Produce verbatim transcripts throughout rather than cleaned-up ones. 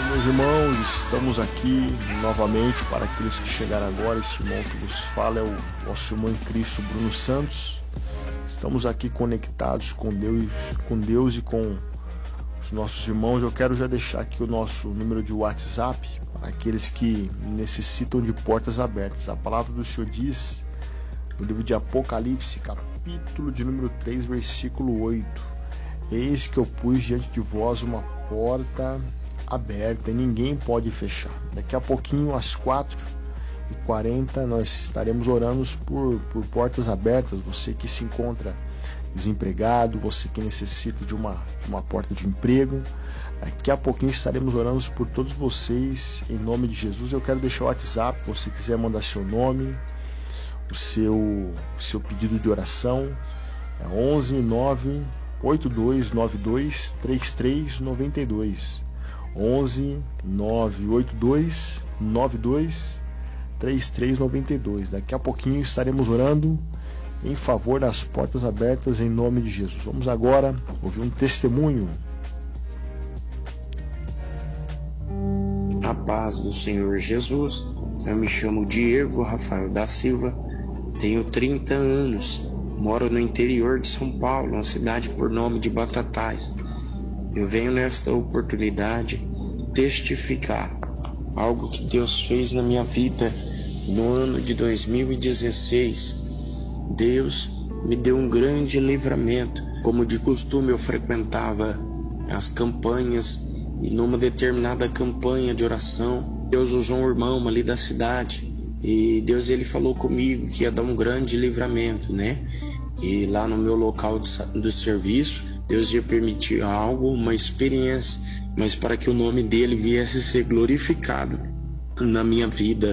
Meus irmãos, estamos aqui novamente. Para aqueles que chegaram agora, este irmão que vos fala é o nosso irmão em Cristo, Bruno Santos. Estamos aqui conectados com Deus, com Deus e com os nossos irmãos. Eu quero já deixar aqui o nosso número de WhatsApp para aqueles que necessitam de portas abertas. A palavra do Senhor diz no livro de Apocalipse, capítulo de número três, versículo oito: Eis que eu pus diante de vós uma porta aberta e ninguém pode fechar. Daqui a pouquinho, às quatro e quarenta, nós estaremos orando por, por portas abertas. Você que se encontra desempregado, você que necessita de uma, de uma porta de emprego, daqui a pouquinho estaremos orando por todos vocês, em nome de Jesus. Eu quero deixar o WhatsApp, se você quiser mandar seu nome, o seu, o seu pedido de oração, é onze nove oito dois nove dois três três nove dois. onze nove oito dois nove dois três três nove dois. Daqui a pouquinho estaremos orando em favor das portas abertas em nome de Jesus. Vamos agora ouvir um testemunho. A paz do Senhor Jesus. Eu me chamo Diego Rafael da Silva, tenho trinta anos, moro no interior de São Paulo, uma cidade por nome de Batatais. Eu venho nesta oportunidade testificar algo que Deus fez na minha vida no ano de dois mil e dezesseis. Deus me deu um grande livramento. Como de costume, eu frequentava as campanhas e numa determinada campanha de oração, Deus usou um irmão ali da cidade e Deus ele falou comigo que ia dar um grande livramento, né? Que lá no meu local do serviço, Deus ia permitir algo, uma experiência, mas para que o nome dele viesse a ser glorificado na minha vida.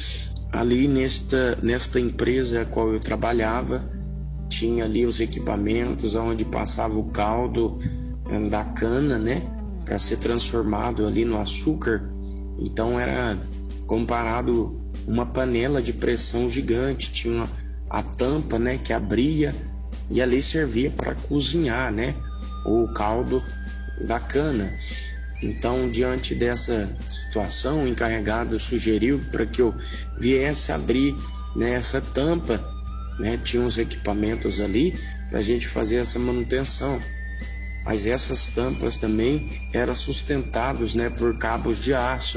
Ali nesta, nesta empresa a qual eu trabalhava, tinha ali os equipamentos onde passava o caldo da cana, né, para ser transformado ali no açúcar. Então era comparado uma panela de pressão gigante, tinha uma, a tampa, né, que abria e ali servia para cozinhar, né, o caldo da cana. Então, diante dessa situação, o encarregado sugeriu para que eu viesse abrir, né, essa tampa, né, tinha uns equipamentos ali para a gente fazer essa manutenção. Mas essas tampas também eram sustentadas, né, por cabos de aço.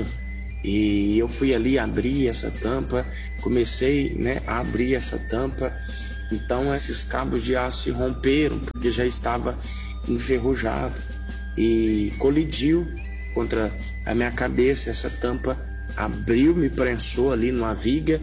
E eu fui ali abrir essa tampa, comecei, né, a abrir essa tampa. Então esses cabos de aço se romperam porque já estava enferrujado e colidiu contra a minha cabeça. Essa tampa abriu, me prensou ali numa viga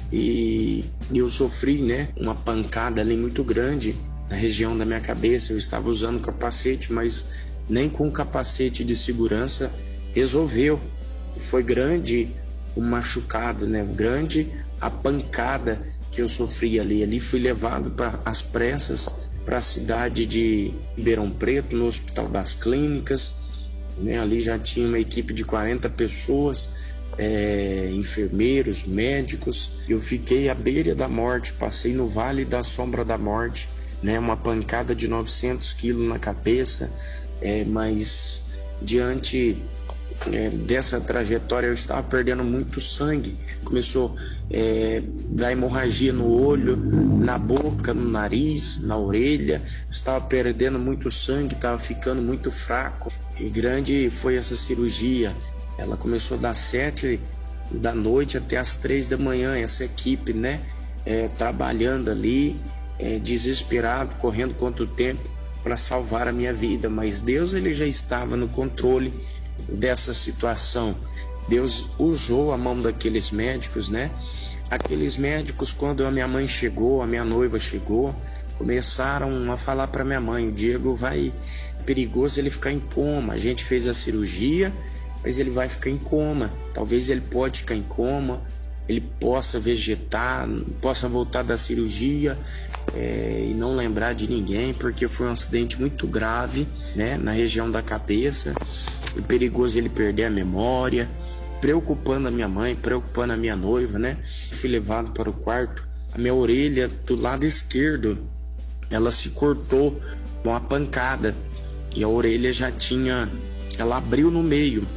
e eu sofri, né, uma pancada ali muito grande na região da minha cabeça. Eu estava usando capacete, mas nem com capacete de segurança resolveu. Foi grande o machucado, né, grande a pancada que eu sofri ali. Ali fui levado para as pressas para a cidade de Ribeirão Preto, no Hospital das Clínicas, né? Ali já tinha uma equipe de quarenta pessoas, é, enfermeiros, médicos. Eu fiquei à beira da morte, passei no vale da sombra da morte, né? Uma pancada de novecentos quilos na cabeça, é, mas diante É, dessa trajetória eu estava perdendo muito sangue. Começou é, dar hemorragia no olho, na boca, no nariz, na orelha. Eu estava perdendo muito sangue, estava ficando muito fraco. E grande foi essa cirurgia. Ela começou das sete da noite até as três da manhã. Essa equipe, né, é, trabalhando ali, é, desesperado, correndo contra o tempo para salvar a minha vida. Mas Deus ele já estava no controle dessa situação. Deus usou a mão daqueles médicos, né? Aqueles médicos, quando a minha mãe chegou, a minha noiva chegou, começaram a falar para minha mãe: o Diego vai, é perigoso ele ficar em coma. A gente fez a cirurgia, mas ele vai ficar em coma. Talvez ele pode ficar em coma, ele possa vegetar, possa voltar da cirurgia é, e não lembrar de ninguém, porque foi um acidente muito grave, né, na região da cabeça. É perigoso ele perder a memória. Preocupando a minha mãe, preocupando a minha noiva, né? Fui levado para o quarto. A minha orelha do lado esquerdo, ela se cortou com uma pancada e a orelha já tinha, ela abriu no meio.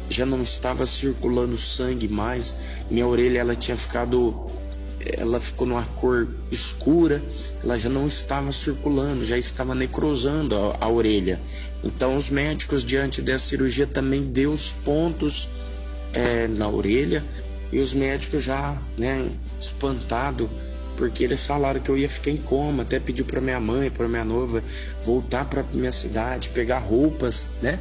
já não estava circulando sangue mais, minha orelha ela tinha ficado, ela ficou numa cor escura, ela já não estava circulando, já estava necrosando a, a orelha. Então os médicos, diante dessa cirurgia, também deu os pontos é, na orelha, e os médicos já, né, espantado, porque eles falaram que eu ia ficar em coma, até pediu para minha mãe, para minha noiva voltar para minha cidade, pegar roupas, né,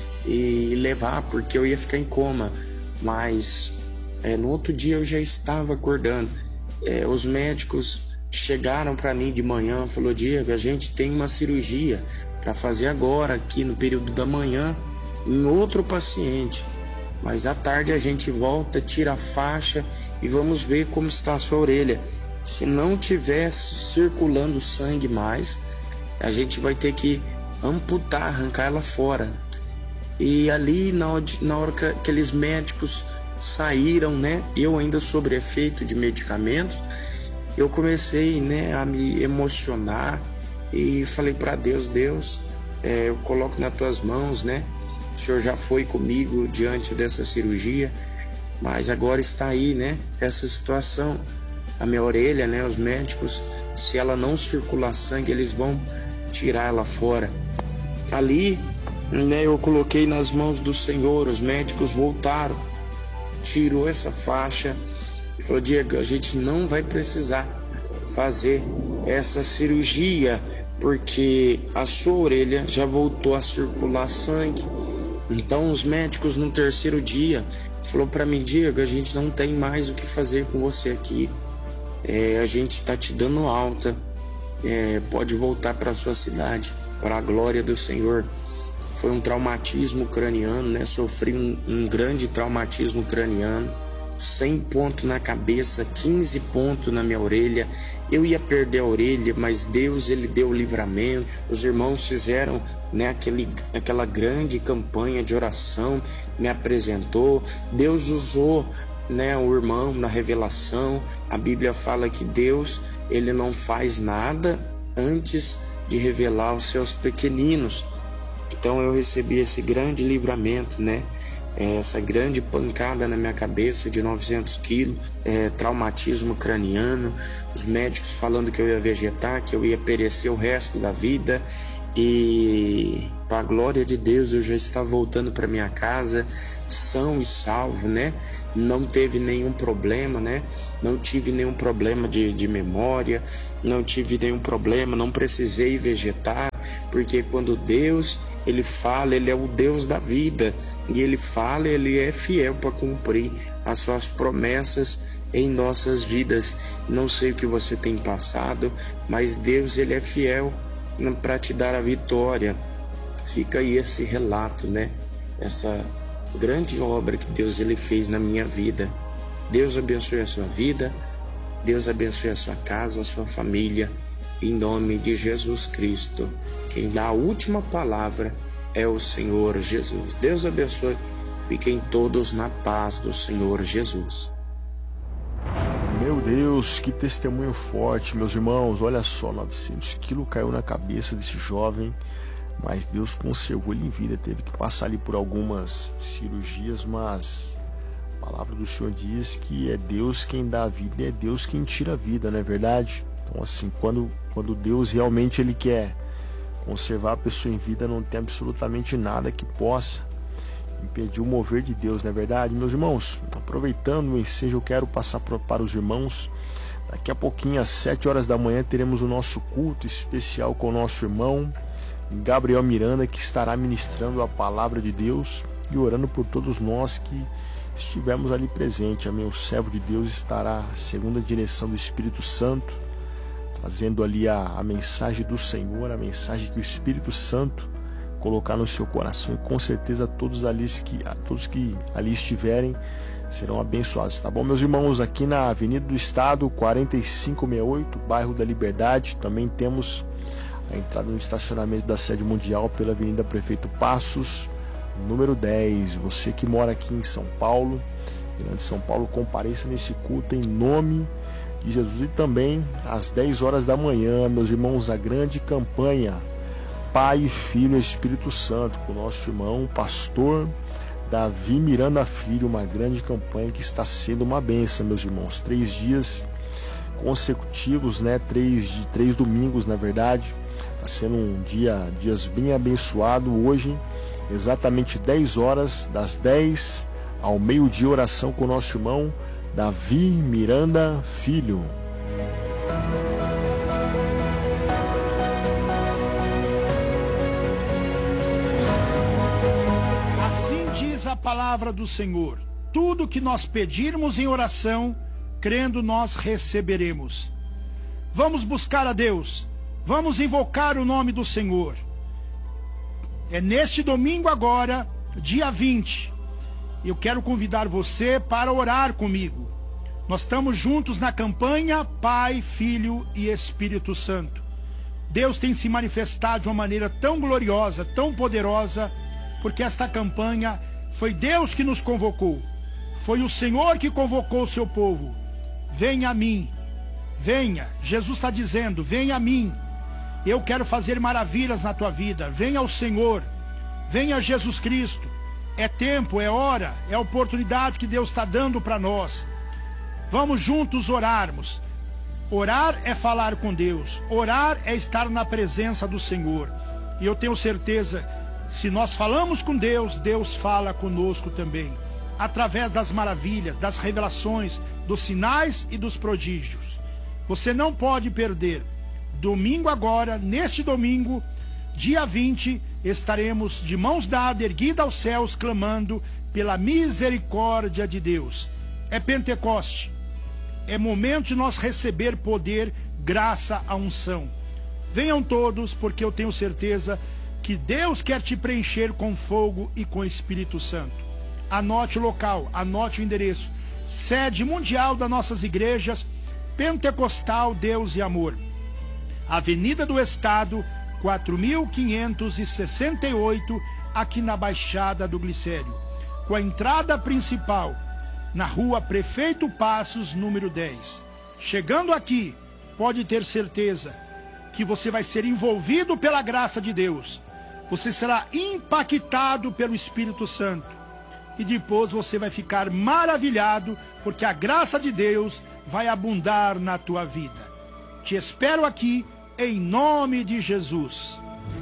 e levar, porque eu ia ficar em coma. Mas é, no outro dia eu já estava acordando. É, os médicos chegaram para mim de manhã, falou: Diego, a gente tem uma cirurgia para fazer agora, aqui no período da manhã, em outro paciente, mas à tarde a gente volta, tira a faixa e vamos ver como está a sua orelha. Se não tiver circulando sangue mais, a gente vai ter que amputar, arrancar ela fora. E ali, na hora, na hora que aqueles médicos saíram, né, eu ainda sob efeito de medicamentos, eu comecei, né, a me emocionar e falei para Deus: Deus, é, eu coloco nas tuas mãos, né, o Senhor já foi comigo diante dessa cirurgia, mas agora está aí, né, essa situação, a minha orelha, né, os médicos, se ela não circular sangue, eles vão tirar ela fora. Ali, né, eu coloquei nas mãos do Senhor, os médicos voltaram, tirou essa faixa e falou: Diego, a gente não vai precisar fazer essa cirurgia, porque a sua orelha já voltou a circular sangue. Então os médicos no terceiro dia falou para mim: Diego, a gente não tem mais o que fazer com você aqui, é, a gente está te dando alta, é, pode voltar para sua cidade, para a glória do Senhor. Foi um traumatismo craniano, né? Sofri um, um grande traumatismo craniano, cem pontos na cabeça, quinze pontos na minha orelha. Eu ia perder a orelha, mas Deus, ele deu o livramento. Os irmãos fizeram, né, aquele, aquela grande campanha de oração, me apresentou. Deus usou, né, o irmão na revelação. A Bíblia fala que Deus, ele não faz nada antes de revelar os seus pequeninos. Então eu recebi esse grande livramento, né? Essa grande pancada na minha cabeça de novecentos quilos, é, traumatismo craniano, os médicos falando que eu ia vegetar, que eu ia perecer o resto da vida. E para a glória de Deus eu já estava voltando para minha casa são e salvo, né? Não teve nenhum problema, né? Não tive nenhum problema de, de memória, não tive nenhum problema, não precisei vegetar, porque quando Deus, ele fala, ele é o Deus da vida, e ele fala, ele é fiel para cumprir as suas promessas em nossas vidas. Não sei o que você tem passado, mas Deus, ele é fiel para te dar a vitória. Fica aí esse relato, né? Essa grande obra que Deus, ele fez na minha vida. Deus abençoe a sua vida, Deus abençoe a sua casa, a sua família, em nome de Jesus Cristo. Quem dá a última palavra é o Senhor Jesus. Deus abençoe. Fiquem todos na paz do Senhor Jesus. Meu Deus, que testemunho forte, meus irmãos. Olha só, novecentos quilos caiu na cabeça desse jovem, mas Deus conservou ele em vida. Teve que passar ali por algumas cirurgias, mas a palavra do Senhor diz que é Deus quem dá a vida e é Deus quem tira a vida, não é verdade? Então assim, quando, quando Deus realmente ele quer conservar a pessoa em vida, não tem absolutamente nada que possa impedir o mover de Deus, não é verdade? Meus irmãos, aproveitando o ensejo, eu quero passar para os irmãos. Daqui a pouquinho, às sete horas da manhã, teremos o nosso culto especial com o nosso irmão Gabriel Miranda, que estará ministrando a palavra de Deus e orando por todos nós que estivermos ali presentes. Amém? O servo de Deus estará segundo a direção do Espírito Santo, fazendo ali a, a mensagem do Senhor, a mensagem que o Espírito Santo colocar no seu coração, e com certeza todos ali que, todos que ali estiverem serão abençoados, tá bom, meus irmãos? Aqui na Avenida do Estado, quarenta e cinco sessenta e oito, bairro da Liberdade, também temos a entrada no estacionamento da sede mundial pela Avenida Prefeito Passos, número dez. Você que mora aqui em São Paulo, Grande São Paulo, compareça nesse culto em nome de Jesus. E também às dez horas da manhã, meus irmãos, a grande campanha Pai, Filho e Espírito Santo, com o nosso irmão pastor Davi Miranda Filho, uma grande campanha que está sendo uma bênção, meus irmãos. Três dias consecutivos, né? Três, três domingos, na verdade. Está sendo um dia, dias bem abençoado. Hoje, exatamente dez horas, das dez ao meio-dia, oração com o nosso irmão Davi Miranda Filho. Assim diz a palavra do Senhor: tudo que nós pedirmos em oração, crendo, nós receberemos. Vamos buscar a Deus, vamos invocar o nome do Senhor. É neste domingo agora, dia vinte, eu quero convidar você para orar comigo. Nós estamos juntos na campanha Pai, Filho e Espírito Santo. Deus tem se manifestado de uma maneira tão gloriosa, tão poderosa, porque esta campanha foi Deus que nos convocou. Foi o Senhor que convocou o seu povo. Venha a mim, venha. Jesus está dizendo, venha a mim. Eu quero fazer maravilhas na tua vida. Venha ao Senhor, venha a Jesus Cristo. É tempo, é hora, é a oportunidade que Deus está dando para nós. Vamos juntos orarmos. Orar é falar com Deus. Orar é estar na presença do Senhor. E eu tenho certeza, se nós falamos com Deus, Deus fala conosco também. Através das maravilhas, das revelações, dos sinais e dos prodígios. Você não pode perder. Domingo agora, neste domingo, dia vinte, estaremos de mãos dadas, erguidas aos céus, clamando pela misericórdia de Deus. É Pentecoste. É momento de nós receber poder, graça, a unção. Venham todos, porque eu tenho certeza que Deus quer te preencher com fogo e com Espírito Santo. Anote o local, anote o endereço. Sede mundial das nossas igrejas, Pentecostal Deus e Amor. Avenida do Estado, quatro mil quinhentos e sessenta e oito, aqui na Baixada do Glicério. Com a entrada principal, na rua Prefeito Passos, número dez. Chegando aqui, pode ter certeza que você vai ser envolvido pela graça de Deus. Você será impactado pelo Espírito Santo. E depois você vai ficar maravilhado, porque a graça de Deus vai abundar na tua vida. Te espero aqui, em nome de Jesus.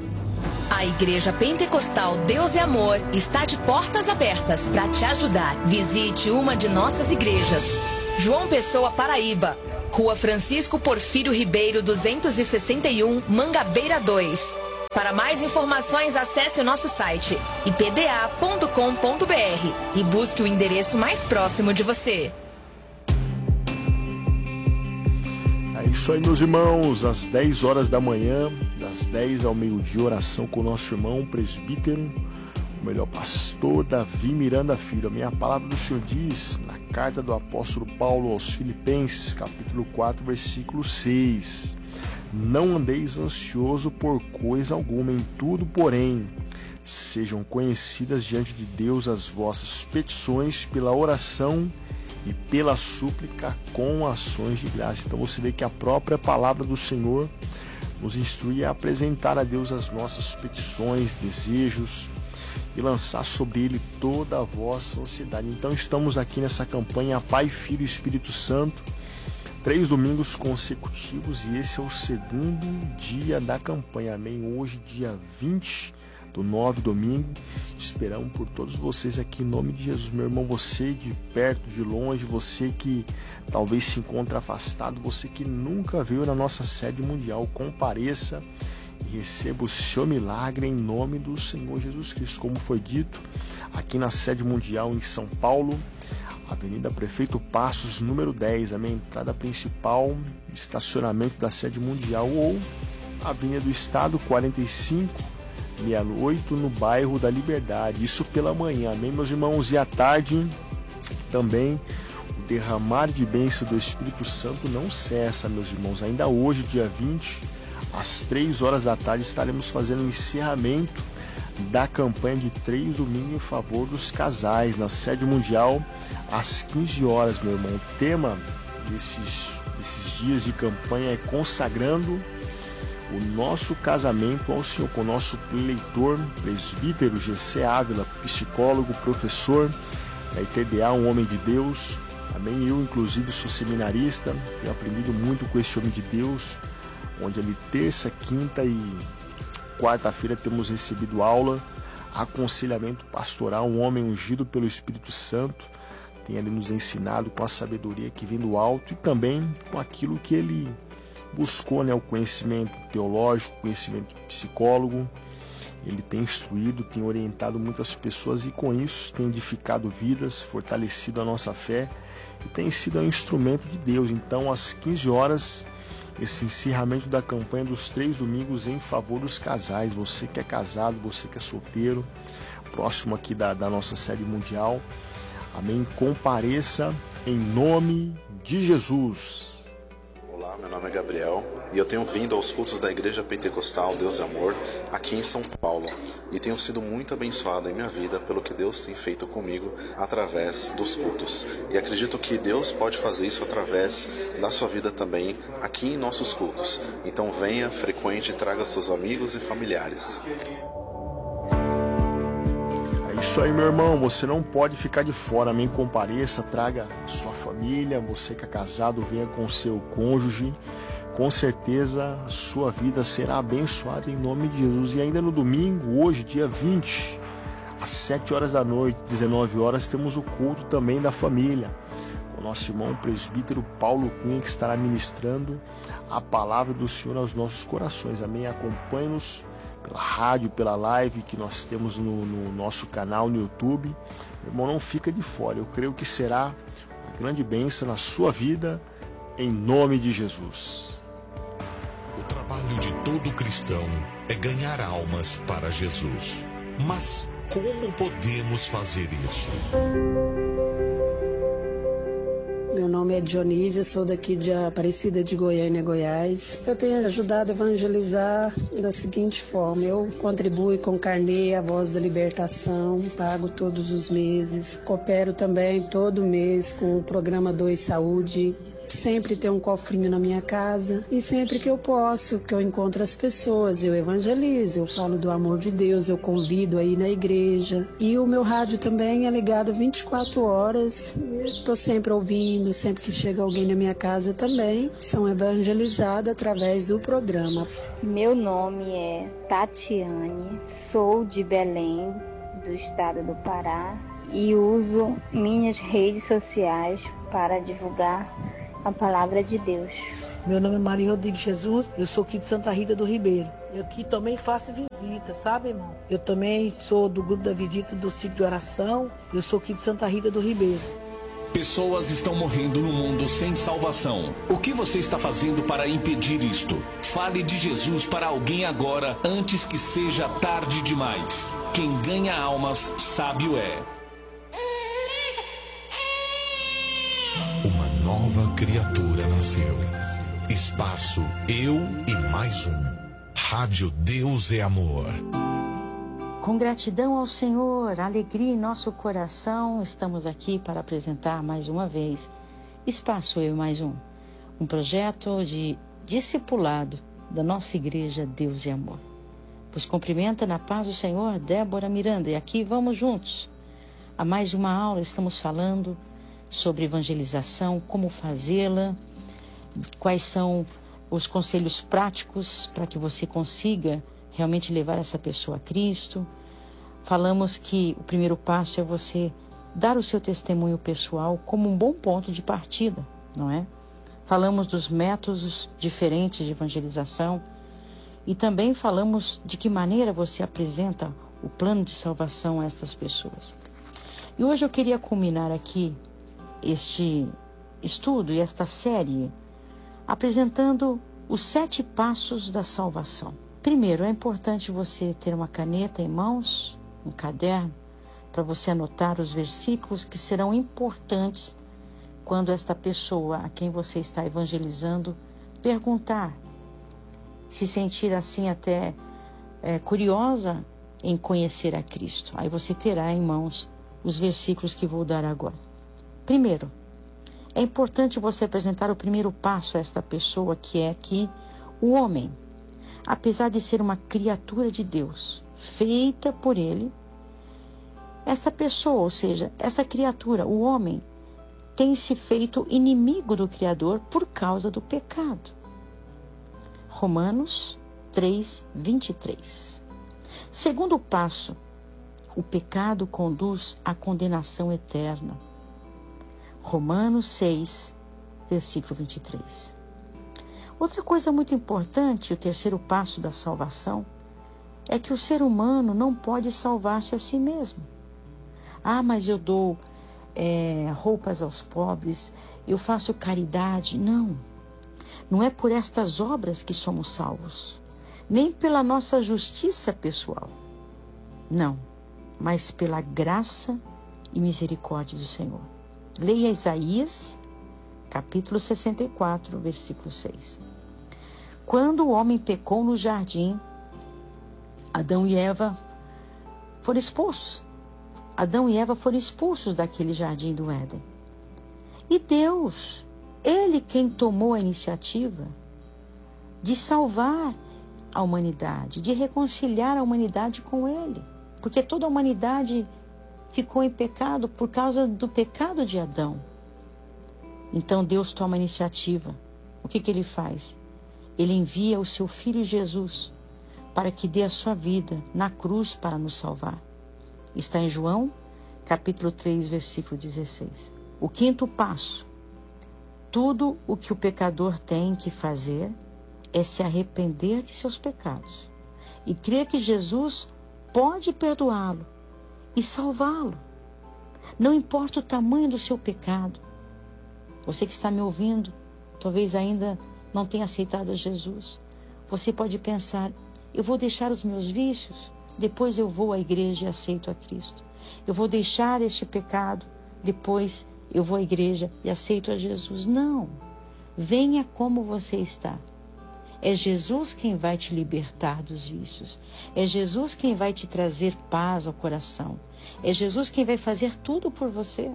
A Igreja Pentecostal Deus e Amor está de portas abertas para te ajudar. Visite uma de nossas igrejas. João Pessoa, Paraíba. Rua Francisco Porfírio Ribeiro, duzentos e sessenta e um, Mangabeira dois. Para mais informações, acesse o nosso site i p d a ponto com ponto b r e busque o endereço mais próximo de você. É isso aí, meus irmãos, às dez horas da manhã, das dez ao meio-dia, oração com o nosso irmão presbítero, o melhor pastor, Davi Miranda Filho. A minha palavra do Senhor diz, na carta do apóstolo Paulo aos Filipenses, capítulo quatro, versículo seis: não andeis ansioso por coisa alguma, em tudo, porém, sejam conhecidas diante de Deus as vossas petições pela oração e pela súplica com ações de graça. Então você vê que a própria palavra do Senhor nos instrui a apresentar a Deus as nossas petições, desejos e lançar sobre Ele toda a vossa ansiedade. Então estamos aqui nessa campanha Pai, Filho e Espírito Santo, três domingos consecutivos, e esse é o segundo dia da campanha, amém? Hoje, dia vinte do nove, domingo. Esperamos por todos vocês aqui em nome de Jesus, meu irmão. Você de perto, de longe, você que talvez se encontre afastado, você que nunca veio na nossa sede mundial, compareça e receba o seu milagre em nome do Senhor Jesus Cristo. Como foi dito, aqui na sede mundial em São Paulo, Avenida Prefeito Passos, número dez, a minha entrada principal, estacionamento da sede mundial, ou Avenida do Estado, quarenta e cinco, sessenta e oito, no bairro da Liberdade. Isso pela manhã, amém, meus irmãos? E à tarde também o derramar de bênção do Espírito Santo não cessa, meus irmãos. Ainda hoje, dia vinte, às três horas da tarde, estaremos fazendo o encerramento da campanha de três domingos em favor dos casais, na sede mundial, às quinze horas, meu irmão. O tema desses, desses dias de campanha é consagrando o nosso casamento ao Senhor, com o nosso leitor, presbítero G C Ávila, psicólogo, professor da I T D A, um homem de Deus. Amém? Eu, inclusive, sou seminarista, tenho aprendido muito com esse homem de Deus, onde ali terça, quinta e quarta-feira temos recebido aula, aconselhamento pastoral, um homem ungido pelo Espírito Santo, tem ali nos ensinado com a sabedoria que vem do alto e também com aquilo que ele buscou, né, o conhecimento teológico, conhecimento psicólogo. Ele tem instruído, tem orientado muitas pessoas e com isso tem edificado vidas, fortalecido a nossa fé e tem sido um instrumento de Deus. Então, às quinze horas, esse encerramento da campanha dos três domingos em favor dos casais. Você que é casado, você que é solteiro, próximo aqui da, da nossa série mundial. Amém? Compareça em nome de Jesus. Olá, meu nome é Gabriel e eu tenho vindo aos cultos da Igreja Pentecostal Deus é Amor aqui em São Paulo e tenho sido muito abençoado em minha vida pelo que Deus tem feito comigo através dos cultos. E acredito que Deus pode fazer isso através da sua vida também aqui em nossos cultos. Então venha, frequente e traga seus amigos e familiares. Isso aí, meu irmão, você não pode ficar de fora, amém? Compareça, traga sua família, você que é casado, venha com seu cônjuge, com certeza a sua vida será abençoada em nome de Jesus. E ainda no domingo, hoje, dia vinte, às sete horas da noite, dezenove horas, temos o culto também da família, o nosso irmão presbítero Paulo Cunha, que estará ministrando a palavra do Senhor aos nossos corações, amém? Acompanhe-nos pela rádio, pela live que nós temos no, no nosso canal no YouTube. Meu irmão, não fica de fora. Eu creio que será uma grande bênção na sua vida, em nome de Jesus. O trabalho de todo cristão é ganhar almas para Jesus. Mas como podemos fazer isso? Meu nome é Dionísia, sou daqui de Aparecida de Goiânia, Goiás. Eu tenho ajudado a evangelizar da seguinte forma: eu contribuo com carnê, a Voz da Libertação, pago todos os meses. Coopero também todo mês com o programa Dois Saúde. Sempre tem um cofrinho na minha casa e sempre que eu posso, que eu encontro as pessoas, eu evangelizo, eu falo do amor de Deus, eu convido aí na igreja. E o meu rádio também é ligado vinte e quatro horas, estou sempre ouvindo, sempre que chega alguém na minha casa também, são evangelizados através do programa. Meu nome é Tatiane, sou de Belém, do estado do Pará, e uso minhas redes sociais para divulgar a palavra de Deus. Meu nome é Maria Rodrigues Jesus, eu sou aqui de Santa Rita do Ribeiro. Eu aqui também faço visita, sabe, irmão? Eu também sou do grupo da visita do ciclo de oração, eu sou aqui de Santa Rita do Ribeiro. Pessoas estão morrendo no mundo sem salvação. O que você está fazendo para impedir isto? Fale de Jesus para alguém agora, antes que seja tarde demais. Quem ganha almas, sábio é. Uma nova criatura nasceu. Espaço Eu e Mais Um. Rádio Deus é Amor. Com gratidão ao Senhor, alegria em nosso coração, estamos aqui para apresentar mais uma vez Espaço Eu e Mais Um. Um projeto de discipulado da nossa igreja Deus é Amor. Vos cumprimenta na paz do Senhor, Débora Miranda. E aqui vamos juntos. A mais uma aula estamos falando sobre evangelização, como fazê-la, quais são os conselhos práticos para que você consiga realmente levar essa pessoa a Cristo. Falamos que o primeiro passo é você dar o seu testemunho pessoal como um bom ponto de partida, não é? Falamos dos métodos diferentes de evangelização e também falamos de que maneira você apresenta o plano de salvação a estas pessoas. E hoje eu queria culminar aqui este estudo e esta série apresentando os sete passos da salvação. Primeiro, é importante você ter uma caneta em mãos, um caderno, para você anotar os versículos que serão importantes quando esta pessoa a quem você está evangelizando perguntar, se sentir assim até é, curiosa em conhecer a Cristo. Aí você terá em mãos os versículos que vou dar agora. Primeiro, é importante você apresentar o primeiro passo a esta pessoa, que é aqui o homem. apesar de ser uma criatura de Deus, feita por Ele, esta pessoa, ou seja, essa criatura, o homem, tem se feito inimigo do Criador por causa do pecado. Romanos três, vinte e três. Segundo passo, o pecado conduz à condenação eterna. Romanos seis, versículo vinte e três. Outra coisa muito importante, o terceiro passo da salvação, é que o ser humano não pode salvar-se a si mesmo. Ah, mas eu dou é, roupas aos pobres, eu faço caridade. Não, não é por estas obras que somos salvos, nem pela nossa justiça pessoal. Não, mas pela graça e misericórdia do Senhor. Leia Isaías, capítulo sessenta e quatro, versículo seis. Quando o homem pecou no jardim, Adão e Eva foram expulsos. Adão e Eva foram expulsos daquele jardim do Éden. E Deus, Ele quem tomou a iniciativa de salvar a humanidade, de reconciliar a humanidade com Ele. Porque toda a humanidade ficou em pecado por causa do pecado de Adão. Então Deus toma a iniciativa. O que que Ele faz? Ele envia o seu Filho Jesus para que dê a sua vida na cruz para nos salvar. Está em João, capítulo três, versículo dezesseis. O quinto passo. Tudo o que o pecador tem que fazer é se arrepender de seus pecados e crer que Jesus pode perdoá-lo e salvá-lo. Não importa o tamanho do seu pecado. Você que está me ouvindo, talvez ainda não tenha aceitado Jesus. Você pode pensar, eu vou deixar os meus vícios, depois eu vou à igreja e aceito a Cristo. Eu vou deixar este pecado, depois eu vou à igreja e aceito a Jesus. Não, venha como você está. É Jesus quem vai te libertar dos vícios. É Jesus quem vai te trazer paz ao coração. É Jesus quem vai fazer tudo por você.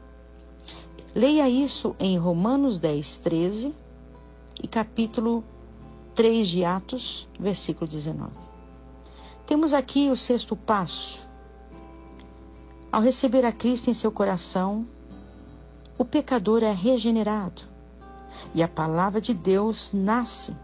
Leia isso em Romanos dez, treze e capítulo três de Atos, versículo dezenove. Temos aqui o sexto passo. Ao receber a Cristo em seu coração, o pecador é regenerado e a palavra de Deus nasce.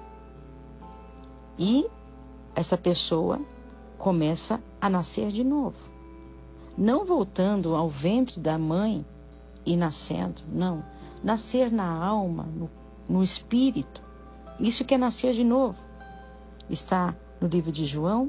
E essa pessoa começa a nascer de novo. Não voltando ao ventre da mãe e nascendo, não. Nascer na alma, no, no espírito. Isso que é nascer de novo. Está no livro de João,